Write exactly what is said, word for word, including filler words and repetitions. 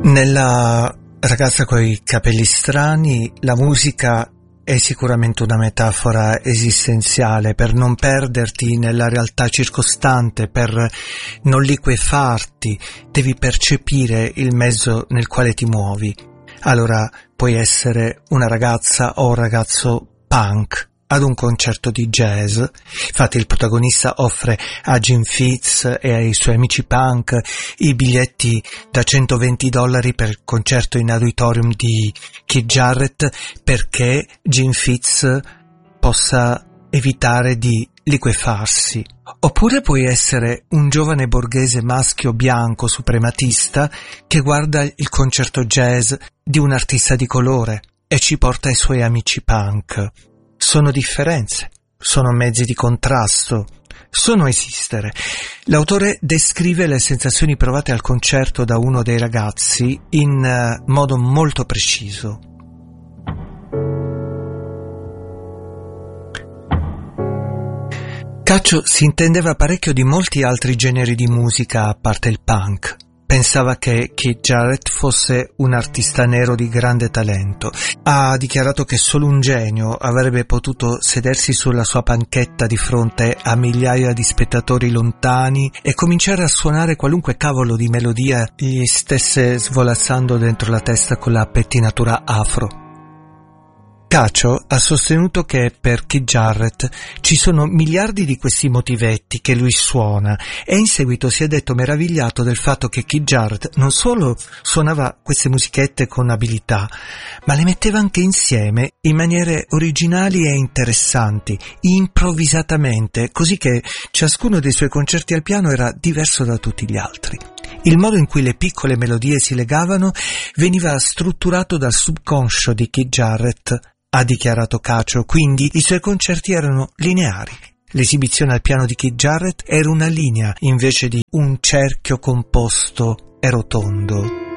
Nella ragazza coi capelli strani, la musica è sicuramente una metafora esistenziale per non perderti nella realtà circostante, per non liquefarti, devi percepire il mezzo nel quale ti muovi. Allora puoi essere una ragazza o un ragazzo punk ad un concerto di jazz. Infatti il protagonista offre a Jim Fitz e ai suoi amici punk i biglietti da centoventi dollari per il concerto in auditorium di Keith Jarrett perché Jim Fitz possa evitare di liquefarsi. Oppure puoi essere un giovane borghese maschio bianco suprematista che guarda il concerto jazz di un artista di colore e ci porta i suoi amici punk. Sono differenze, sono mezzi di contrasto, sono esistere. L'autore descrive le sensazioni provate al concerto da uno dei ragazzi in modo molto preciso. Cacio si intendeva parecchio di molti altri generi di musica a parte il punk. Pensava che Keith Jarrett fosse un artista nero di grande talento. Ha dichiarato che solo un genio avrebbe potuto sedersi sulla sua panchetta di fronte a migliaia di spettatori lontani e cominciare a suonare qualunque cavolo di melodia gli stesse svolazzando dentro la testa con la pettinatura afro. Cacio ha sostenuto che per Keith Jarrett ci sono miliardi di questi motivetti che lui suona e in seguito si è detto meravigliato del fatto che Keith Jarrett non solo suonava queste musichette con abilità, ma le metteva anche insieme in maniere originali e interessanti, improvvisatamente, così che ciascuno dei suoi concerti al piano era diverso da tutti gli altri. Il modo in cui le piccole melodie si legavano veniva strutturato dal subconscio di Keith Jarrett, ha dichiarato Cacio, quindi i suoi concerti erano lineari. L'esibizione al piano di Keith Jarrett era una linea invece di un cerchio composto e rotondo.